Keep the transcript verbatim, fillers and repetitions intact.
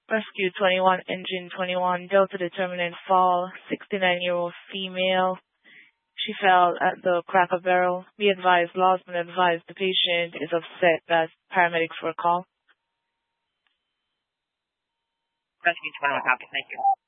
Rescue twenty-one, engine twenty-one, Delta determinant fall, sixty-nine-year-old female. She fell at the Cracker Barrel. Be advised, Lawsman advised the patient is upset that paramedics were called. Rescue twenty-one, copy. Thank you.